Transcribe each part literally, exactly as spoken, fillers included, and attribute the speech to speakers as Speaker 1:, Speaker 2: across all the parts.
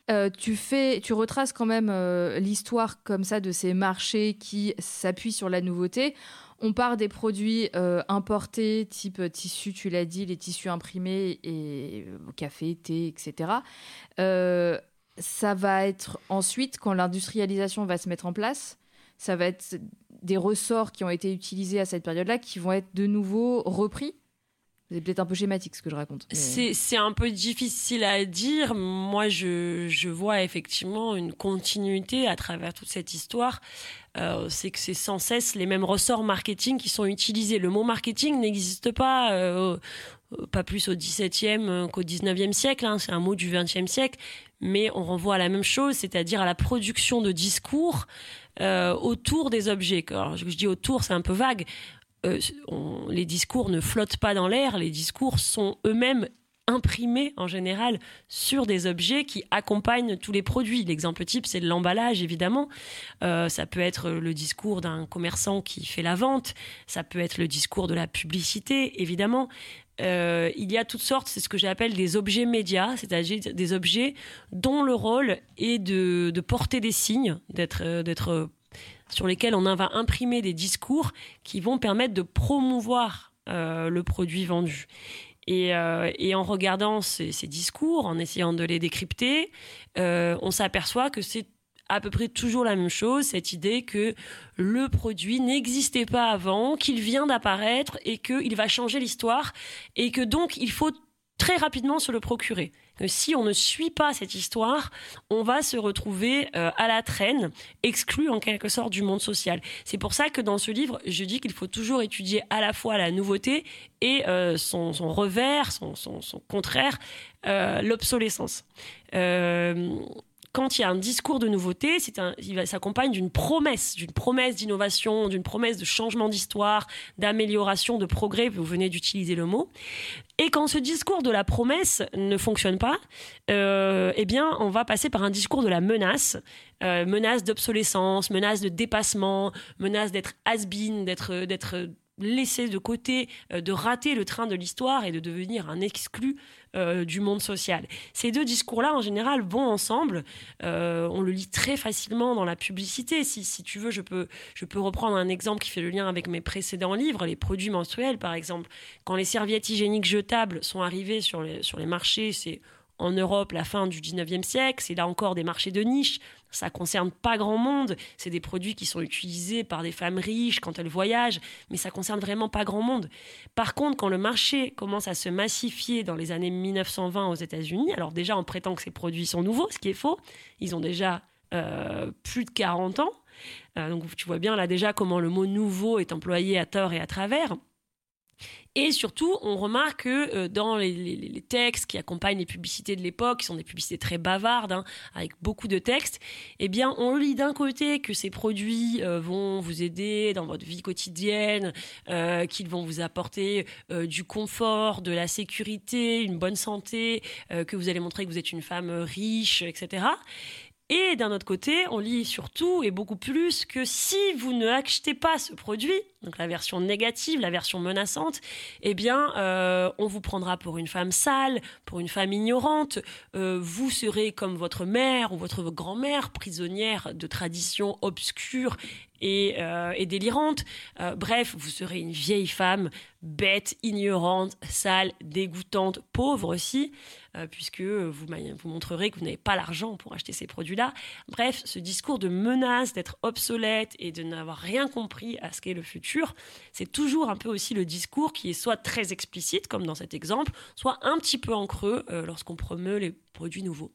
Speaker 1: euh, tu fais, tu retraces quand même euh, l'histoire comme ça de ces marchés qui s'appuient sur la nouveauté. On part des produits euh, importés, type tissu, tu l'as dit, les tissus imprimés et euh, café, thé, et cetera. Euh, ça va être ensuite, quand l'industrialisation va se mettre en place, ça va être des ressorts qui ont été utilisés à cette période-là qui vont être de nouveau repris. C'est peut-être un peu schématique ce que je raconte. Mais...
Speaker 2: C'est, c'est un peu difficile à dire. Moi, je, je vois effectivement une continuité à travers toute cette histoire. Euh, c'est que c'est sans cesse les mêmes ressorts marketing qui sont utilisés. Le mot marketing n'existe pas, euh, pas plus au dix-septième qu'au dix-neuvième siècle. Hein. C'est un mot du vingtième siècle. Mais on renvoie à la même chose, c'est-à-dire à la production de discours euh, autour des objets. Alors, je dis autour, c'est un peu vague. Euh, on, les discours ne flottent pas dans l'air, les discours sont eux-mêmes imprimés en général sur des objets qui accompagnent tous les produits. L'exemple type, c'est l'emballage, évidemment. Euh, ça peut être le discours d'un commerçant qui fait la vente, ça peut être le discours de la publicité, évidemment. Euh, il y a toutes sortes, c'est ce que j'appelle des objets médias, c'est-à-dire des objets dont le rôle est de, de porter des signes, d'être... Euh, d'être sur lesquels on va imprimer des discours qui vont permettre de promouvoir euh, le produit vendu. Et, euh, et en regardant ces, ces discours, en essayant de les décrypter, euh, on s'aperçoit que c'est à peu près toujours la même chose, cette idée que le produit n'existait pas avant, qu'il vient d'apparaître et qu'il va changer l'histoire et que donc il faut très rapidement se le procurer. Que si on ne suit pas cette histoire, on va se retrouver euh, à la traîne, exclu en quelque sorte du monde social. C'est pour ça que dans ce livre, je dis qu'il faut toujours étudier à la fois la nouveauté et euh, son, son revers, son, son, son contraire, euh, l'obsolescence. Euh, Quand il y a un discours de nouveauté, c'est un, il s'accompagne d'une promesse, d'une promesse d'innovation, d'une promesse de changement d'histoire, d'amélioration, de progrès, vous venez d'utiliser le mot. Et quand ce discours de la promesse ne fonctionne pas, euh, eh bien, on va passer par un discours de la menace, euh, menace d'obsolescence, menace de dépassement, menace d'être has-been, d'être, d'être laissé de côté, euh, de rater le train de l'histoire et de devenir un exclu euh, du monde social. Ces deux discours-là, en général, vont ensemble. Euh, on le lit très facilement dans la publicité. Si, si tu veux, je peux, je peux reprendre un exemple qui fait le lien avec mes précédents livres, les produits menstruels, par exemple. Quand les serviettes hygiéniques jetables sont arrivées sur les, sur les marchés, c'est en Europe la fin du dix-neuvième siècle, c'est là encore des marchés de niche. Ça concerne pas grand monde, c'est des produits qui sont utilisés par des femmes riches quand elles voyagent, mais ça concerne vraiment pas grand monde. Par contre, quand le marché commence à se massifier dans les années mille neuf cent vingt aux États-Unis, alors déjà on prétend que ces produits sont nouveaux, ce qui est faux, ils ont déjà euh, plus de quarante ans, euh, donc tu vois bien là déjà comment le mot nouveau est employé à tort et à travers. Et surtout, on remarque que euh, dans les, les, les textes qui accompagnent les publicités de l'époque, qui sont des publicités très bavardes, hein, avec beaucoup de textes, eh bien, on lit d'un côté que ces produits euh, vont vous aider dans votre vie quotidienne, euh, qu'ils vont vous apporter euh, du confort, de la sécurité, une bonne santé, euh, que vous allez montrer que vous êtes une femme riche, et cetera. Et d'un autre côté, on lit surtout et beaucoup plus que si vous ne achetez pas ce produit, donc la version négative, la version menaçante, eh bien, euh, on vous prendra pour une femme sale, pour une femme ignorante. Euh, vous serez comme votre mère ou votre grand-mère, prisonnière de traditions obscures et, euh, et délirantes. Euh, bref, vous serez une vieille femme bête, ignorante, sale, dégoûtante, pauvre aussi, euh, puisque vous, vous montrerez que vous n'avez pas l'argent pour acheter ces produits-là. Bref, ce discours de menace, d'être obsolète et de n'avoir rien compris à ce qu'est le futur, c'est toujours un peu aussi le discours qui est soit très explicite, comme dans cet exemple, soit un petit peu en creux euh, lorsqu'on promeut les produits nouveaux.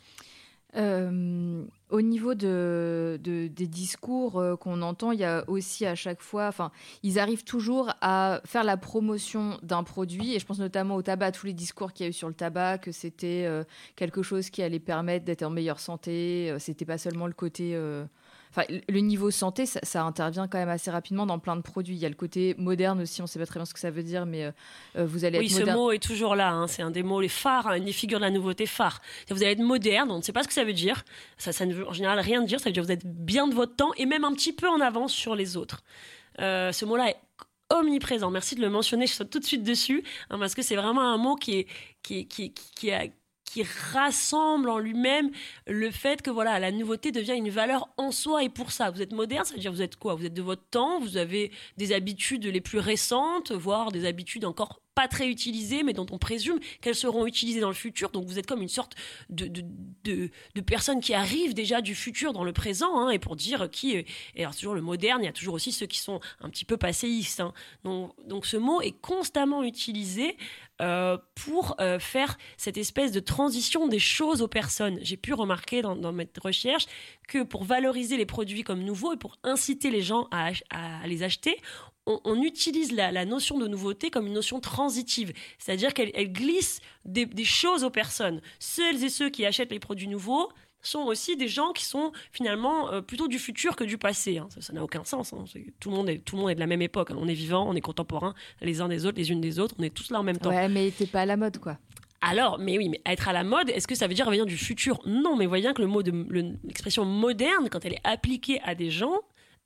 Speaker 1: Euh, au niveau de, de, des discours euh, qu'on entend, il y a aussi à chaque fois, enfin, ils arrivent toujours à faire la promotion d'un produit, et je pense notamment au tabac, tous les discours qu'il y a eu sur le tabac, que c'était euh, quelque chose qui allait permettre d'être en meilleure santé, euh, c'était pas seulement le côté... Euh, Enfin, le niveau santé, ça, ça intervient quand même assez rapidement dans plein de produits. Il y a le côté moderne aussi, on ne sait pas très bien ce que ça veut dire, mais euh, vous allez
Speaker 2: oui,
Speaker 1: être
Speaker 2: moderne.
Speaker 1: moderne.
Speaker 2: Oui, ce mot est toujours là, hein. C'est un des mots, les phares, hein, une des figures de la nouveauté phare. Vous allez être moderne, on ne sait pas ce que ça veut dire. Ça, ça ne veut en général rien dire, ça veut dire que vous êtes bien de votre temps et même un petit peu en avance sur les autres. Euh, ce mot-là est omniprésent. Merci de le mentionner, je saute tout de suite dessus, hein, parce que c'est vraiment un mot qui est, qui est, qui est, qui est, qui rassemble en lui-même le fait que voilà, la nouveauté devient une valeur en soi. Et pour ça, vous êtes moderne, ça veut dire vous êtes quoi ? Vous êtes de votre temps, vous avez des habitudes les plus récentes, voire des habitudes encore pas très utilisées, mais dont on présume qu'elles seront utilisées dans le futur. Donc vous êtes comme une sorte de, de, de, de personne qui arrive déjà du futur dans le présent, hein, et pour dire qui est... Et alors toujours le moderne, il y a toujours aussi ceux qui sont un petit peu passéistes. Hein. Donc, donc ce mot est constamment utilisé euh, pour euh, faire cette espèce de transition des choses aux personnes. J'ai pu remarquer dans, dans mes recherches que pour valoriser les produits comme nouveaux et pour inciter les gens à, à, à les acheter, On, on utilise la, la notion de nouveauté comme une notion transitive, c'est-à-dire qu'elle elle glisse des, des choses aux personnes. Celles et ceux qui achètent les produits nouveaux sont aussi des gens qui sont finalement euh, plutôt du futur que du passé. Hein. Ça, ça n'a aucun sens. Hein. Tout le monde est, tout le monde est de la même époque. Hein. On est vivant, on est contemporains, les uns des autres, les unes des autres. On est tous là en même temps.
Speaker 1: Ouais, mais t'es pas à la mode, quoi.
Speaker 2: Alors, mais oui, mais être à la mode, est-ce que ça veut dire revenir du futur ? Non, mais voyez bien que le mot de, le, l'expression moderne, quand elle est appliquée à des gens,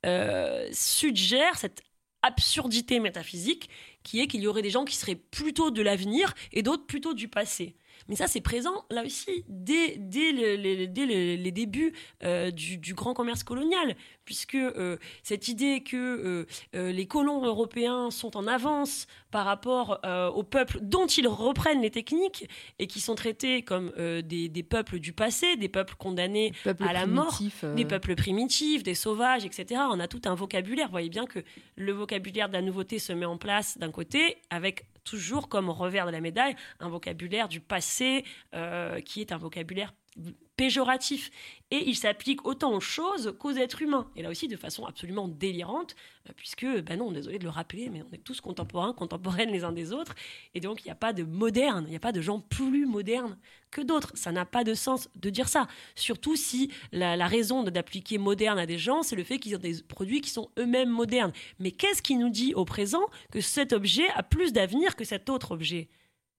Speaker 2: euh, suggère cette absurdité métaphysique qui est qu'il y aurait des gens qui seraient plutôt de l'avenir et d'autres plutôt du passé. Mais ça, c'est présent, là aussi, dès, dès, le, les, dès le, les débuts euh, du, du grand commerce colonial, puisque euh, cette idée que euh, euh, les colons européens sont en avance par rapport euh, aux peuples dont ils reprennent les techniques et qui sont traités comme euh, des, des peuples du passé, des peuples condamnés
Speaker 1: peuples
Speaker 2: à la mort,
Speaker 1: euh...
Speaker 2: des peuples primitifs, des sauvages, et cetera. On a tout un vocabulaire. Vous voyez bien que le vocabulaire de la nouveauté se met en place d'un côté, avec toujours comme revers de la médaille, un vocabulaire du passé euh, qui est un vocabulaire péjoratif. Et il s'applique autant aux choses qu'aux êtres humains. Et là aussi, de façon absolument délirante, euh, puisque, ben non, désolé de le rappeler, mais on est tous contemporains, contemporaines les uns des autres. Et donc, il n'y a pas de moderne, il n'y a pas de gens plus modernes que d'autres. Ça n'a pas de sens de dire ça. Surtout si la, la raison d'appliquer moderne à des gens, c'est le fait qu'ils ont des produits qui sont eux-mêmes modernes. Mais qu'est-ce qui nous dit au présent que cet objet a plus d'avenir que cet autre objet ?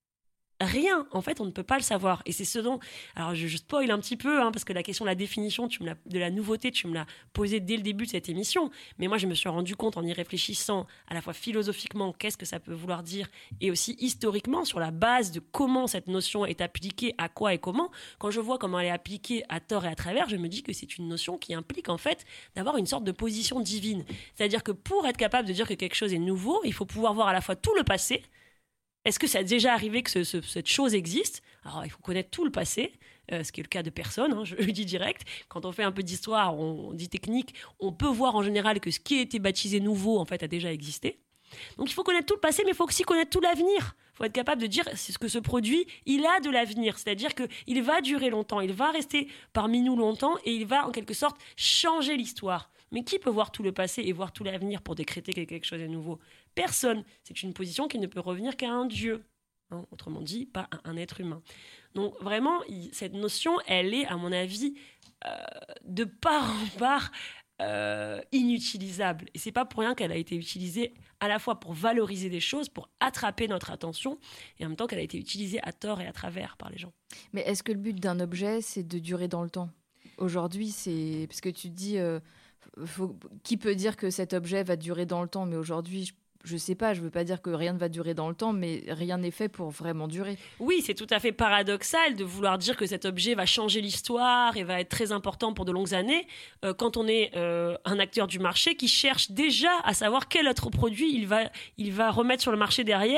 Speaker 2: Rien, en fait, on ne peut pas le savoir. Et c'est ce dont... Alors, je, je spoil un petit peu, hein, parce que la question de la définition tu me l'as, de la nouveauté, tu me l'as posée dès le début de cette émission. Mais moi, je me suis rendu compte, en y réfléchissant, à la fois philosophiquement, qu'est-ce que ça peut vouloir dire, et aussi historiquement, sur la base de comment cette notion est appliquée, à quoi et comment. Quand je vois comment elle est appliquée à tort et à travers, je me dis que c'est une notion qui implique, en fait, d'avoir une sorte de position divine. C'est-à-dire que pour être capable de dire que quelque chose est nouveau, il faut pouvoir voir à la fois tout le passé. Est-ce que ça a déjà arrivé que ce, ce, cette chose existe ? Alors, il faut connaître tout le passé, euh, ce qui est le cas de personne, hein, je le dis direct. Quand on fait un peu d'histoire, on, on dit technique, on peut voir en général que ce qui a été baptisé nouveau, en fait, a déjà existé. Donc, il faut connaître tout le passé, mais il faut aussi connaître tout l'avenir. Il faut être capable de dire c'est ce que ce produit, il a de l'avenir. C'est-à-dire qu'il va durer longtemps, il va rester parmi nous longtemps et il va, en quelque sorte, changer l'histoire. Mais qui peut voir tout le passé et voir tout l'avenir pour décréter que quelque chose est nouveau ? Personne. C'est une position qui ne peut revenir qu'à un Dieu. Hein, autrement dit, pas à un être humain. Donc vraiment, cette notion, elle est, à mon avis, euh, de part en part euh, inutilisable. Et c'est pas pour rien qu'elle a été utilisée à la fois pour valoriser des choses, pour attraper notre attention, et en même temps qu'elle a été utilisée à tort et à travers par les gens.
Speaker 1: Mais est-ce que le but d'un objet, c'est de durer dans le temps ? Aujourd'hui, c'est... Parce que tu te dis... Euh... Faut... Qui peut dire que cet objet va durer dans le temps ? Mais aujourd'hui, je... je sais pas, je veux pas dire que rien ne va durer dans le temps, mais rien n'est fait pour vraiment durer.
Speaker 2: Oui, c'est tout à fait paradoxal de vouloir dire que cet objet va changer l'histoire et va être très important pour de longues années, euh, quand on est euh, un acteur du marché qui cherche déjà à savoir quel autre produit il va, il va remettre sur le marché derrière